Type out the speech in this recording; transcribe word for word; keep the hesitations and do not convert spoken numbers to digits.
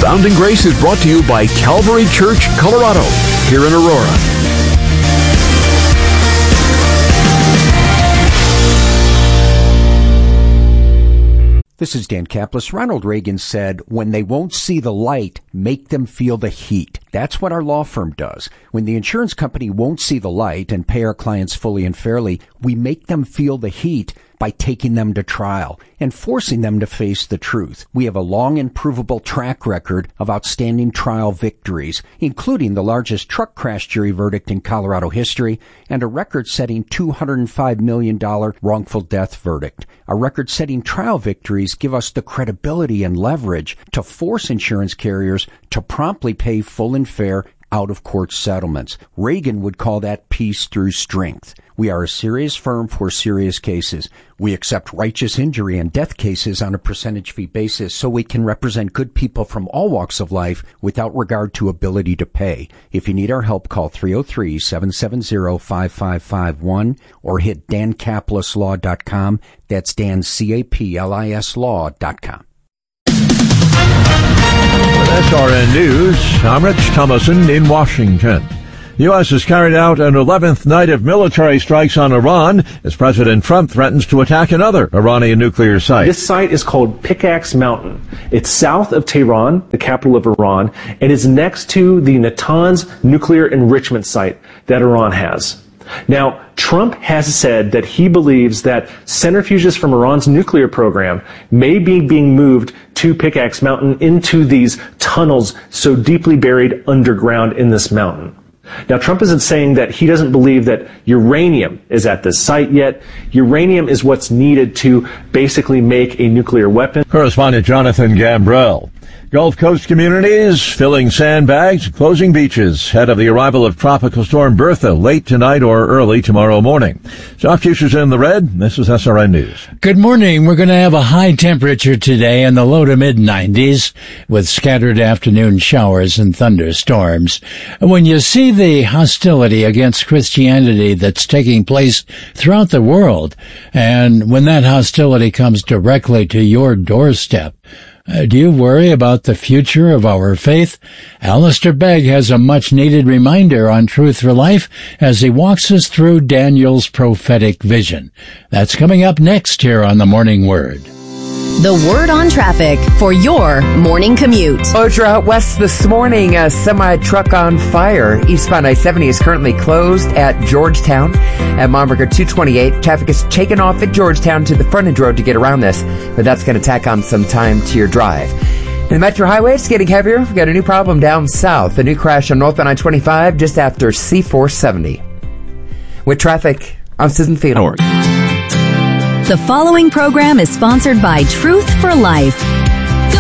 Abounding Grace is brought to you by Calvary Church, Colorado, here in Aurora. This is Dan Kaplis. Ronald Reagan said, when they won't see the light, make them feel the heat. That's what our law firm does. When the insurance company won't see the light and pay our clients fully and fairly, we make them feel the heat by taking them to trial and forcing them to face the truth. We have a long and provable track record of outstanding trial victories, including the largest truck crash jury verdict in Colorado history and a record-setting two hundred five million dollars wrongful death verdict. Our record-setting trial victories give us the credibility and leverage to force insurance carriers to promptly pay full and fair out-of-court settlements. Reagan would call that peace through strength. We are a serious firm for serious cases. We accept righteous injury and death cases on a percentage fee basis so we can represent good people from all walks of life without regard to ability to pay. If you need our help, call three oh three, seven seven zero, five five five one or hit dan caplis law dot com. That's Dan, C A P L I S law dot com. S R N News, I'm Rich Thomason in Washington. The U S has carried out an eleventh night of military strikes on Iran as President Trump threatens to attack another Iranian nuclear site. This site is called Pickaxe Mountain. It's south of Tehran, the capital of Iran, and is next to the Natanz nuclear enrichment site that Iran has. Now, Trump has said that he believes that centrifuges from Iran's nuclear program may be being moved to Pickaxe Mountain into these tunnels so deeply buried underground in this mountain. Now, Trump isn't saying that he doesn't believe that uranium is at this site yet. Uranium is what's needed to basically make a nuclear weapon. Correspondent Jonathan Gambrell. Gulf Coast communities filling sandbags, closing beaches ahead of the arrival of Tropical Storm Bertha late tonight or early tomorrow morning. Soft futures in the red. This is S R N News. Good morning. We're going to have a high temperature today in the low to mid nineties with scattered afternoon showers and thunderstorms. When you see the hostility against Christianity that's taking place throughout the world, and when that hostility comes directly to your doorstep, Uh, do you worry about the future of our faith? Alistair Begg has a much-needed reminder on Truth for Life as he walks us through Daniel's prophetic vision. That's coming up next here on The Morning Word. The Word on Traffic for your morning commute. Closure out west this morning. A semi-truck on fire. Eastbound I seventy is currently closed at Georgetown. At Monberger two twenty-eight, traffic is taken off at Georgetown to the frontage road to get around this, but that's going to tack on some time to your drive. And the Metro Highway is getting heavier. We've got a new problem down south. A new crash on northbound I twenty-five just after C four seventy. With traffic, I'm Susan Theodore. The following program is sponsored by Truth for Life.